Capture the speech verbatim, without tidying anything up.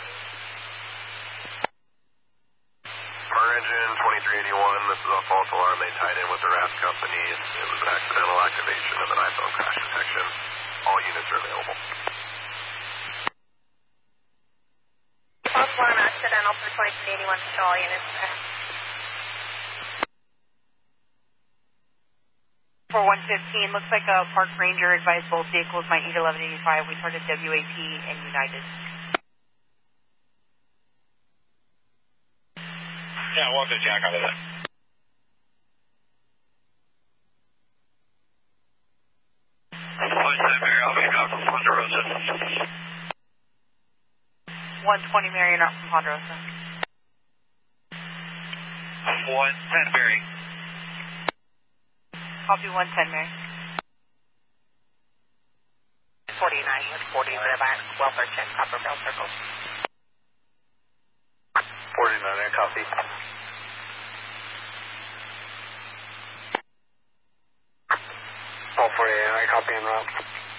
Car engine twenty-three eighty-one, this is a false alarm they tied in with the R A S company. It was an accidental activation of an iPhone crash detection. All units are available. False alarm accidental for twenty-three eighty-one to show all units there. For one fifteen, looks like a park ranger advised both vehicles might need eleven eighty-five. We started W A P and United. Yeah, welcome to Jack out of that. one ten Mary, I'll be out from Ponderosa. one twenty Marion out from Ponderosa. one ten Mary. Copy one ten Mary. forty-nine with forty Riverbank, welfare check, Copperville Circle. forty-nine, I copy. All forty-eight, I copy en route.